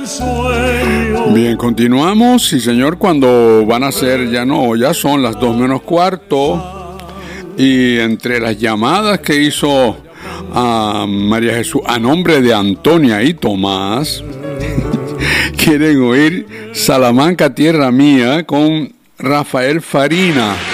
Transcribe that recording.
Bien, continuamos, sí señor, cuando van a ser, ya son las 2 menos cuarto, y entre las llamadas que hizo a María Jesús a nombre de Antonia y Tomás, quieren oír Salamanca Tierra Mía con Rafael Farina.